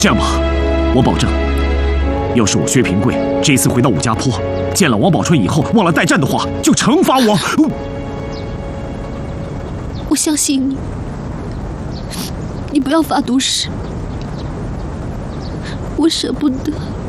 这样吧，我保证，要是我薛平贵这一次回到武家坡，见了王宝钏以后忘了待战的话，就惩罚我。 我相信你，你不要发毒誓，我舍不得。